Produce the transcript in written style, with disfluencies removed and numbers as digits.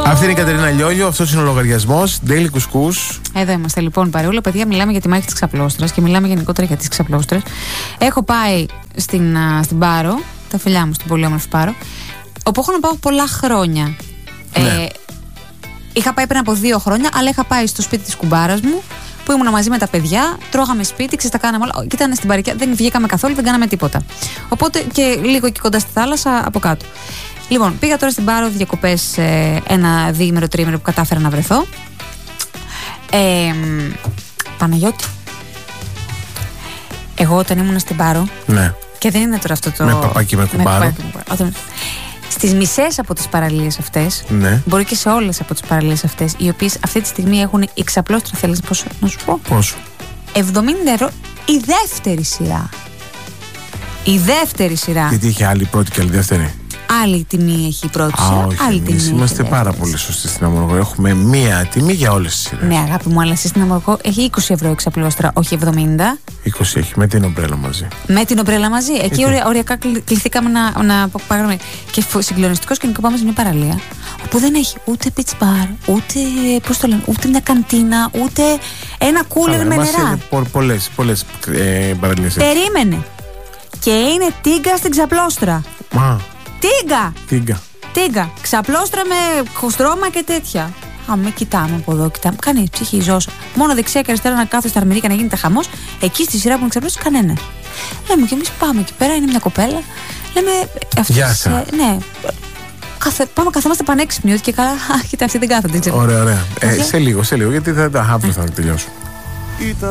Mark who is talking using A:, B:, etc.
A: Αυτή είναι η Κατερίνα Λιόλιο, αυτός είναι ο λογαριασμός. Daily Κουσκούς.
B: Εδώ είμαστε λοιπόν, παρεούλα. Παιδιά, μιλάμε για τη μάχη της Ξαπλώστρας και μιλάμε γενικότερα για τις Ξαπλώστρες. Έχω πάει στην Πάρο, τα φιλιά μου στην πολύ όμορφη Πάρο, όπου έχω να πάω πολλά χρόνια.
A: Ναι.
B: Είχα πάει πριν από 2 χρόνια, αλλά είχα πάει στο σπίτι της κουμπάρας μου, που ήμουν μαζί με τα παιδιά, τρώγαμε σπίτι, τα κάναμε όλα. Και ήταν στην παροικιά, δεν βγήκαμε καθόλου, δεν κάναμε τίποτα. Οπότε και λίγο εκεί κοντά στη θάλασσα από κάτω. Λοιπόν, πήγα τώρα στην Πάρο διακοπές ένα 2-3 που κατάφερα να βρεθώ. Παναγιώτη, εγώ όταν ήμουν στην Πάρο,
A: Ναι.
B: και δεν είναι τώρα αυτό το.
A: Με παπάκι με κουμπάρο.
B: Στις μισές από τις παραλίες αυτές,
A: Ναι.
B: μπορεί και σε όλες από τις παραλίες αυτές, οι οποίες αυτή τη στιγμή έχουν η Ξαπλώστρα, θέλεις πόσο, να σου πω?
A: Πόσο?
B: 70 ευρώ η δεύτερη σειρά. Η δεύτερη σειρά.
A: Γιατί είχε άλλη πρώτη και άλλη δεύτερη?
B: Άλλη τιμή έχει η πρώτη σειρά.
A: Όχι,
B: άλλη
A: εμείς
B: τιμή
A: είμαστε
B: έχει η
A: πάρα
B: δεύτερη.
A: πολύ σωστοί στην Αμοργό. Έχουμε μία τιμή για όλες τις σειρές.
B: Ναι, αγάπη μου, αλλά εσύ στην Αμοργό έχει 20 ευρώ η Ξαπλώστρα, όχι 70.
A: 20 έχει, με την ομπρέλα μαζί.
B: Με την ομπρέλα μαζί. Εκεί οριακά κληθήκαμε να πάμε. Και συγκλονιστικό σκηνικό, πάμε σε μια παραλία όπου δεν έχει ούτε beach bar, ούτε, πώς το λένε, ούτε μια καντίνα, ούτε ένα κούλερ με νερά.
A: Πολλές παραλίες.
B: Περίμενε. Και είναι τίγκα στην Ξαπλώστρα.
A: Μα,
B: Τίγκα! Τίγκα! Ξαπλώστρα με στρώμα και τέτοια. Με κοιτάμε από εδώ, κοιτάμε. Κανεί ψυχή ζώσα. Μόνο δεξιά και αριστερά να κάθεται στα αρμυρί και να γίνεται χαμός. Εκεί στη σειρά που είναι Ξαπλώστρα, κανένα. Λέμε κι εμείς πάμε εκεί πέρα, είναι μια κοπέλα. Λέμε.
A: Γεια σας.
B: Ναι. Πάμε, καθόμαστε πανέξυπνοι. Ότι και καλά. Κοίτα, αυτή δεν κάθεται.
A: Ωραία. Σε λίγο, γιατί αύριο θα τελειώσω.